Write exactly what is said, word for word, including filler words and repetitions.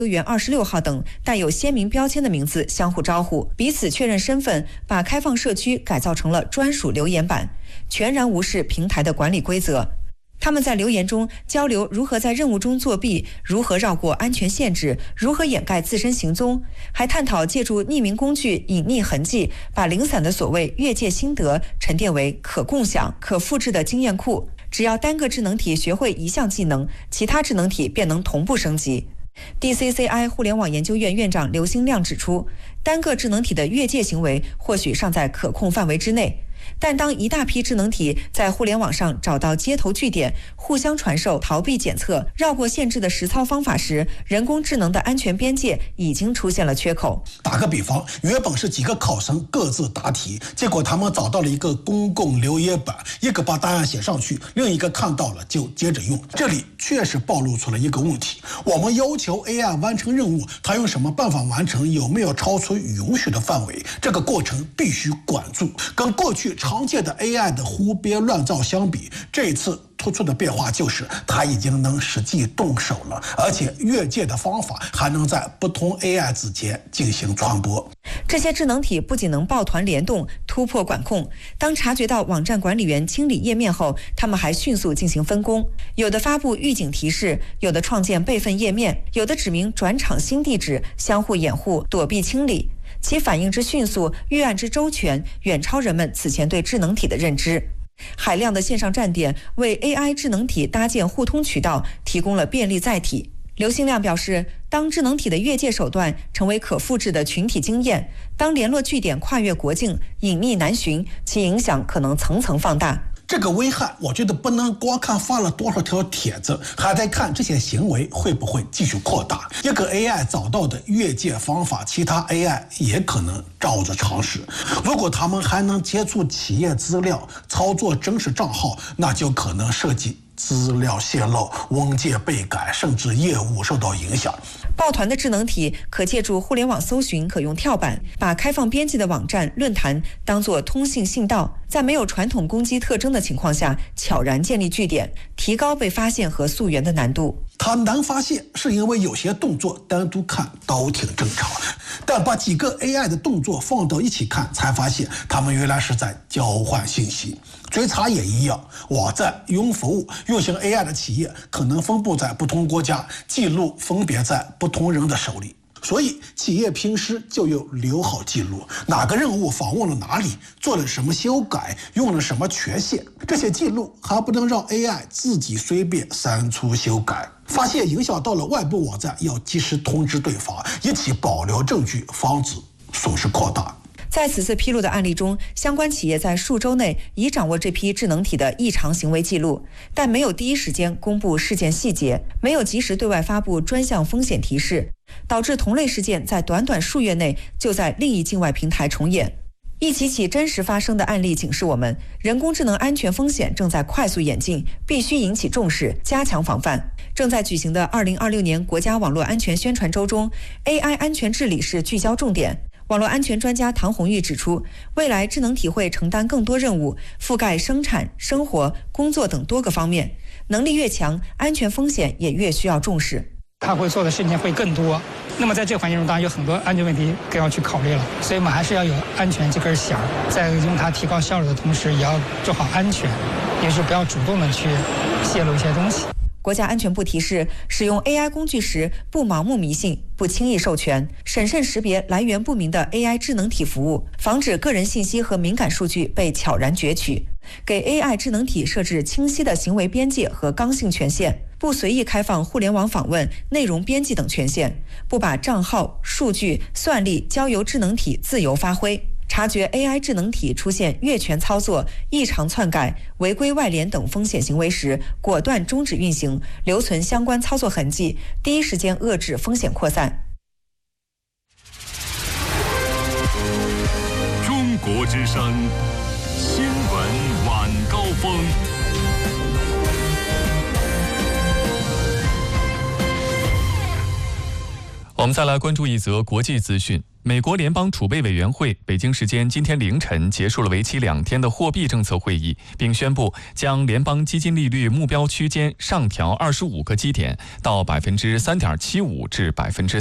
园二十六号等带有鲜明标签的名字相互招呼，彼此确认身份，把开放社区改造成了专属留言板，全然无视平台的管理规则。他们在留言中交流如何在任务中作弊，如何绕过安全限制，如何掩盖自身行踪，还探讨借助匿名工具隐匿痕迹，把零散的所谓越界心得沉淀为可共享、可复制的经验库。只要单个智能体学会一项技能，其他智能体便能同步升级。D C C I 互联网研究院院长刘兴亮指出，单个智能体的越界行为或许尚在可控范围之内，但当一大批智能体在互联网上找到接头据点，互相传授逃避检测、绕过限制的实操方法时，人工智能的安全边界已经出现了缺口。 打个比方，原本是几个考生各自答题，结果他们找到了一个公共留言板，一个把答案写上去，另一个看到了就接着用。这里确实暴露出了一个问题：我们要求 A I 完成任务，它用什么办法完成，有没有超出允许的范围，这个过程必须管住。跟过去常见的 A I 的胡编乱造相比，这一次突出的变化就是它已经能实际动手了，而且越界的方法还能在不同 A I 之间进行传播。 这些智能体不仅能抱团联动突破管控，当察觉到网站管理员清理页面后，他们还迅速进行分工，有的发布预警提示，有的创建备份页面，有的指明转场新地址，相互掩护躲避清理。其反应之迅速，预案之周全，远超人们此前对智能体的认知。海量的线上站点为 A I 智能体搭建互通渠道，提供了便利载体。刘兴亮表示，当智能体的越界手段成为可复制的群体经验，当联络据点跨越国境，隐匿难寻，其影响可能层层放大。 这个危害，我觉得不能光看发了多少条帖子，还得看这些行为会不会继续扩大。一个 A I 找到的越界方法，其他 A I 也可能照着尝试。如果他们还能接触企业资料，操作真实账号，那就可能涉及资料泄露、文件被改，甚至业务受到影响。 抱团的智能体可借助互联网搜寻可用跳板，把开放编辑的网站、论坛当作通信信道，在没有传统攻击特征的情况下，悄然建立据点，提高被发现和溯源的难度。 它难发现是因为有些动作单独看都挺正常，但把几个 A I 的动作放到一起看，才发现他们原来是在交换信息。追查也一样，网站、云服务、运行 A I 的企业可能分布在不同国家，记录分别在不同人的手里。所以企业平时就有留好记录，哪个任务访问了哪里，做了什么修改，用了什么权限，这些记录还不能让 A I 自己随便删除修改。发现影响到了外部网站，要及时通知对方，一起保留证据，防止损失扩大。 在此次披露的案例中，相关企业在数周内已掌握这批智能体的异常行为记录，但没有第一时间公布事件细节，没有及时对外发布专项风险提示，导致同类事件在短短数月内就在另一境外平台重演。一起起真实发生的案例警示我们，人工智能安全风险正在快速演进，必须引起重视，加强防范。正在举行的二零二六年国家网络安全宣传周中， A I 安全治理是聚焦重点。网络安全专家唐红玉指出，未来智能体会承担更多任务，覆盖生产、生活、工作等多个方面，能力越强，安全风险也越需要重视。 他会做的事情会更多，那么在这个环境中当然有很多安全问题更要去考虑了，所以我们还是要有安全这根弦，在用它提高效率的同时，也要做好安全，也是不要主动的去泄露一些东西。 国家安全部提示，使用 A I 工具时不盲目迷信，不轻易授权，审慎识别来源不明的 A I 智能体服务，防止个人信息和敏感数据被悄然攫取，给 A I 智能体设置清晰的行为边界和刚性权限，不随意开放互联网访问、内容编辑等权限，不把账号、数据、算力交由智能体自由发挥。察觉 A I 智能体出现越权操作、异常篡改、违规外联等风险行为时，果断终止运行，留存相关操作痕迹，第一时间遏制风险扩散。 中国之声新闻晚高峰。 我们再来关注一则国际资讯。美国联邦储备委员会北京时间今天凌晨结束了为期两天的货币政策会议，并宣布将联邦基金利率目标区间上调二十五个基点到百分之三点七五至百分之